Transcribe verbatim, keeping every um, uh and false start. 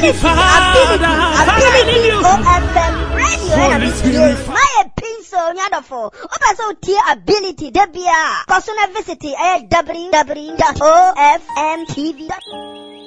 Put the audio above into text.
ability, ability, O F M radio. And I'm serious. My pencil, nyadofo. Opa so tier ability, debia. Kosuna visit w w w dot o f m t v dot com.